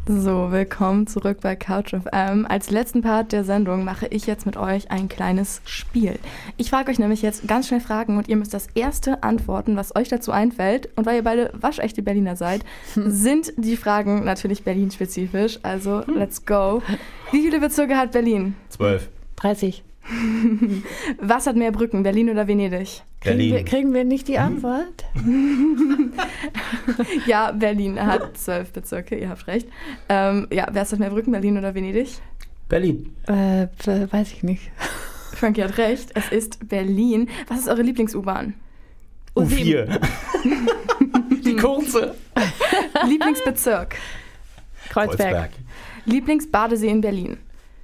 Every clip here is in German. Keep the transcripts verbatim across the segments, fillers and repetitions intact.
So, willkommen zurück bei Couch F M. Als letzten Part der Sendung mache ich jetzt mit euch ein kleines Spiel. Ich frage euch nämlich jetzt ganz schnell Fragen und ihr müsst das erste antworten, was euch dazu einfällt. Und weil ihr beide waschechte Berliner seid, hm. sind die Fragen natürlich Berlin-spezifisch. Also, let's go. Wie viele Bezirke hat Berlin? Zwölf. dreißig. Was hat mehr Brücken, Berlin oder Venedig? Kriegen wir, kriegen wir nicht die Antwort? Ja, Berlin hat zwölf Bezirke, ihr habt recht. Ähm, ja, wer hat mehr Brücken, Berlin oder Venedig? Berlin. Äh, weiß ich nicht. Frankie hat recht, es ist Berlin. Was ist eure Lieblings-U-Bahn? U vier. Die kurze. Lieblingsbezirk? Kreuzberg. Kreuzberg. Lieblingsbadesee in Berlin?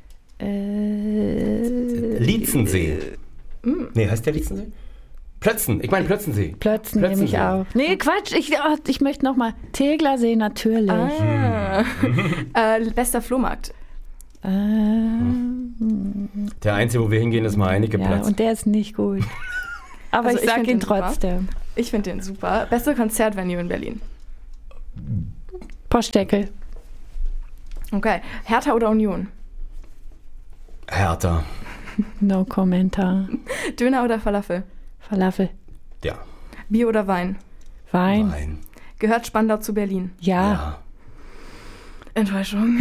Äh, Lietzensee. Äh, nee, heißt der Lietzensee? Plötzen, ich meine Plötzensee. Plötzen nehme ich auch. Nee, Quatsch, ich, oh, ich möchte nochmal. Tegernsee natürlich. Ah. äh, bester Flohmarkt? Äh, Der einzige, wo wir hingehen, ist mal einige ja, Platz. und der ist nicht gut. Aber Also ich ich sage find ihn den super. trotzdem. Ich finde den super. Beste Konzertvenue in Berlin? Postdeckel. Okay. Hertha oder Union? Hertha. No Kommentar. Döner oder Falafel? Falafel. Ja. Bier oder Wein? Wein. Wein. Gehört Spandau zu Berlin? Ja. Ja. Enttäuschung.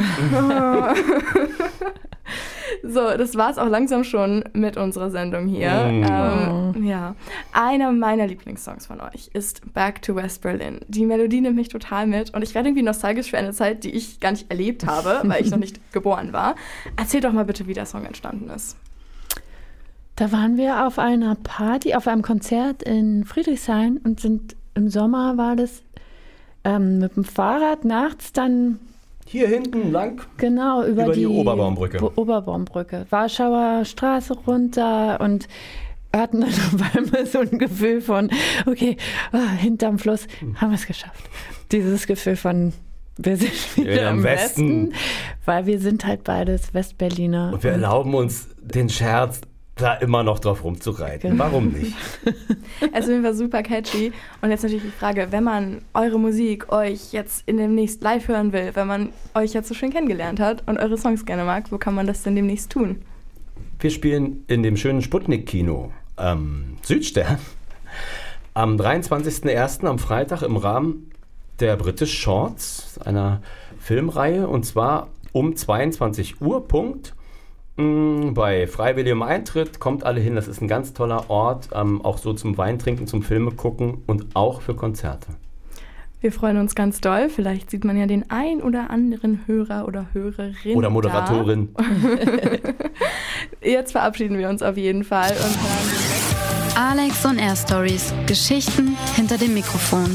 So, das war's auch langsam schon mit unserer Sendung hier. Mm. Ähm, ja. Einer meiner Lieblingssongs von euch ist Back to West Berlin. Die Melodie nimmt mich total mit und ich werde irgendwie nostalgisch für eine Zeit, die ich gar nicht erlebt habe, weil ich noch nicht geboren war. Erzähl doch mal bitte, wie der Song entstanden ist. Da waren wir auf einer Party, auf einem Konzert in Friedrichshain und sind im Sommer war das ähm, mit dem Fahrrad nachts dann Hier hinten lang. genau über, Über die die, Oberbaumbrücke. Bo- Oberbaumbrücke, Warschauer Straße runter und hatten dann auf einmal so ein Gefühl von, okay, ah, hinterm Fluss haben wir es geschafft. Dieses Gefühl von, wir sind wieder Ja, im im Westen, Westen. weil wir sind halt beides Westberliner. Und wir erlauben uns den Scherz, da immer noch drauf rumzureiten. Genau. Warum nicht? Also mir war super catchy. Und jetzt natürlich die Frage, wenn man eure Musik euch jetzt in demnächst live hören will, wenn man euch jetzt so schön kennengelernt hat und eure Songs gerne mag, wo kann man das denn demnächst tun? Wir spielen in dem schönen Sputnik-Kino am Südstern am dreiundzwanzigsten ersten am Freitag im Rahmen der British Shorts, einer Filmreihe, und zwar um zweiundzwanzig Uhr Punkt. Bei freiwilligem Eintritt, kommt alle hin, das ist ein ganz toller Ort, ähm, auch so zum Weintrinken, zum Filme gucken und auch für Konzerte. Wir freuen uns ganz doll. Vielleicht sieht man ja den ein oder anderen Hörer oder Hörerin Oder Moderatorin. Da. Jetzt verabschieden wir uns auf jeden Fall. Und hören Alex on Air Stories. Geschichten hinter dem Mikrofon.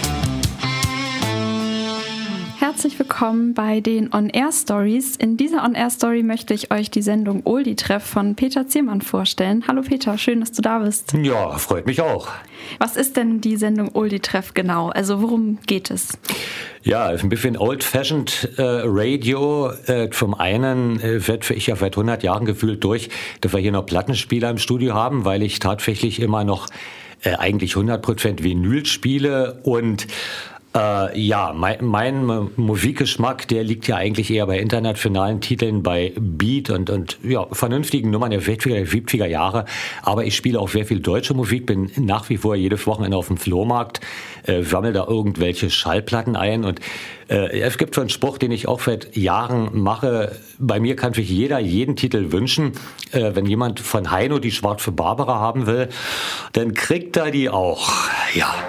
Herzlich willkommen bei den On-Air-Stories. In dieser On-Air-Story möchte ich euch die Sendung Oldie-Treff von Peter Ziermann vorstellen. Hallo Peter, schön, dass du da bist. Ja, freut mich auch. Was ist denn die Sendung Oldie-Treff genau? Also worum geht es? Ja, ist ein bisschen old-fashioned äh, Radio. Äh, zum einen äh, werde ich ja seit hundert Jahren gefühlt durch, dass wir hier noch Plattenspieler im Studio haben, weil ich tatsächlich immer noch äh, eigentlich hundert Prozent Vinyl spiele und Äh, ja, mein, mein Musikgeschmack, der liegt ja eigentlich eher bei internationalen Titeln, bei Beat und, und ja, vernünftigen Nummern der sechziger, siebziger Jahre. Aber ich spiele auch sehr viel deutsche Musik, bin nach wie vor jedes Wochenende auf dem Flohmarkt, äh, sammle da irgendwelche Schallplatten ein. Und äh, es gibt so einen Spruch, den ich auch seit Jahren mache. Bei mir kann sich jeder jeden Titel wünschen. Äh, wenn jemand von Heino die Schwarze Barbara haben will, dann kriegt er die auch. Ja.